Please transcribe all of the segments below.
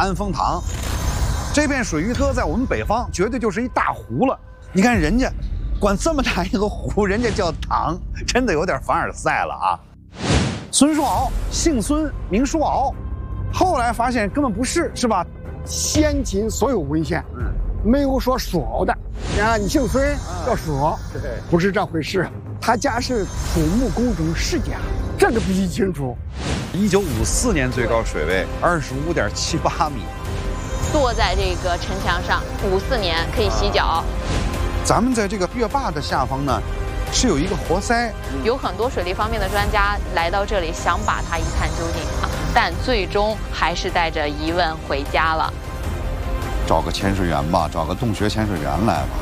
安丰堂。这片水鱼搁在我们北方，绝对就是一大湖了。你看人家管这么大一个湖，人家叫堂，真的有点凡尔赛了啊。孙叔敖姓孙，名叔敖，后来发现根本不是，是吧？ 先秦所有文献，没有说属敖的。啊，你姓孙叫属敖，不是这回事。他家是土木工程世家，这个必须清楚。 1954年最高水位25.78米， 坐在这个城墙上，54年可以洗脚。 咱们在这个月坝的下方呢，是有一个活塞， 有很多水利方面的专家来到这里，想把它一探究竟啊，但最终还是带着疑问回家了。 找个潜水员吧，找个洞穴潜水员来吧。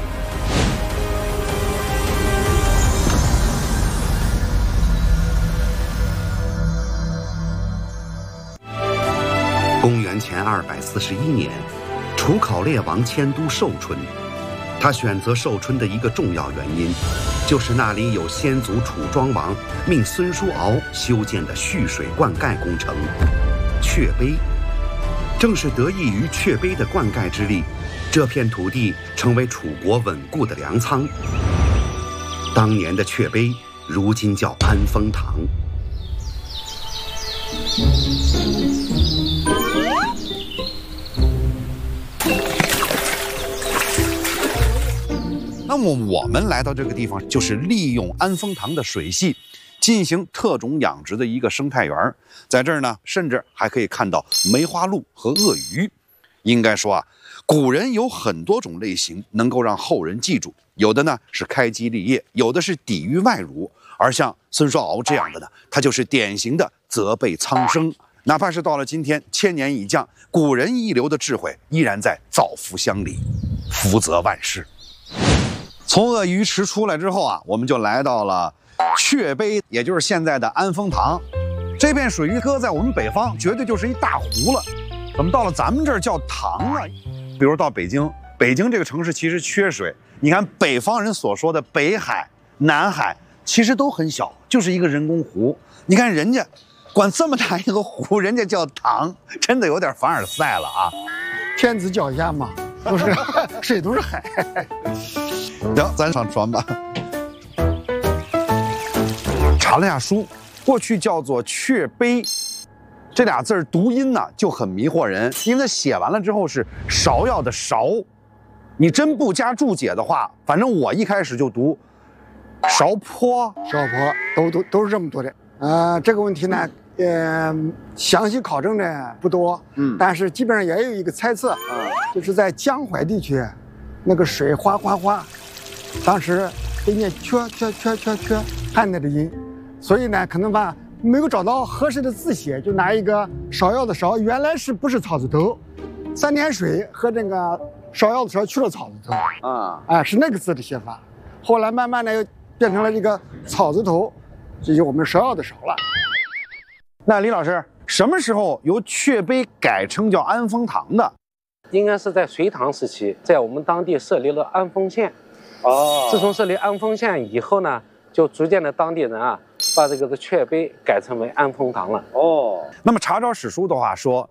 公元前241年，楚考烈王迁都寿春。他选择寿春的一个重要原因，就是那里有先祖楚庄王命孙叔敖修建的蓄水灌溉工程——阙碑。正是得益于阙碑的灌溉之力，这片土地成为楚国稳固的粮仓。当年的阙碑，如今叫安丰堂。 那么我们来到这个地方，就是利用安丰堂的水系，进行特种养殖的一个生态园。在这儿呢，甚至还可以看到梅花鹿和鳄鱼。应该说啊，古人有很多种类型能够让后人记住，有的呢是开基立业，有的是抵御外辱，而像孙叔敖这样的呢，他就是典型的责备苍生。哪怕是到了今天，千年已降，古人一流的智慧依然在造福乡里，福泽万世。从鳄鱼池出来之后啊，我们就来到了阙碑，也就是现在的安丰堂。这片水鱼搁在我们北方，绝对就是一大湖了。怎么到了咱们这儿叫塘啊？比如到北京，北京这个城市其实缺水。你看北方人所说的北海、南海，其实都很小，就是一个人工湖。你看人家管这么大一个湖，人家叫塘，真的有点凡尔赛了啊！ 天子脚下嘛，都是水都是海。 行，咱上船吧。查了下书，过去叫做阙碑，这俩字读音呢就很迷惑人，因为它写完了之后是芍药的芍，你真不加注解的话，反正我一开始就读芍坡。 芍坡都是这么读的。这个问题呢，详细考证的不多，但是基本上也有一个猜测，就是在江淮地区，那个水哗哗哗，当时得念缺，汉代的音，所以呢，可能吧没有找到合适的字写，就拿一个芍药的芍，原来是不是草字头，3点水和这个芍药的芍去了草字头，是那个字的写法，后来慢慢的又变成了这个草字头，这就我们芍药的芍了。 那李老师，什么时候由阙碑改称叫安丰堂的？ 应该是在隋唐时期，在我们当地设立了安丰县。自从设立安丰县以后呢，就逐渐的当地人啊，把这个阙碑改成为安丰堂了。 那么查找史书的话说，